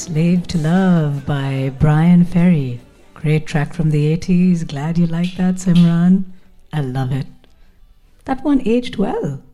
Slave to Love by Brian Ferry. Great track from the 80s. Glad you like that, Simran. I love it. That one aged well.